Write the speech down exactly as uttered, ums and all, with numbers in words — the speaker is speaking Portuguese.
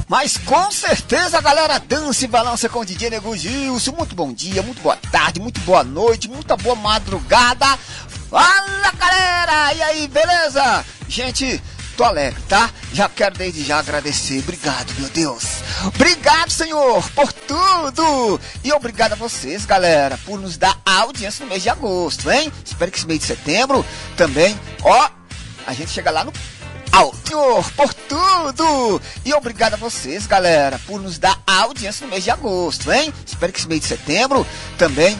Mas com certeza, galera, dança e balança com o D J Nego Gilson. Muito bom dia, muito boa tarde, muito boa noite, muita boa madrugada. Fala, galera! E aí, beleza? Gente, tô alegre, tá? Já quero desde já agradecer. Obrigado, meu Deus. Obrigado, Senhor, por tudo. E obrigado a vocês, galera, por nos dar a audiência no mês de agosto, hein? Espero que esse mês de setembro também, ó, a gente chega lá no ao Senhor, por tudo. E obrigado a vocês, galera, por nos dar a audiência no mês de agosto, hein? Espero que esse mês de setembro também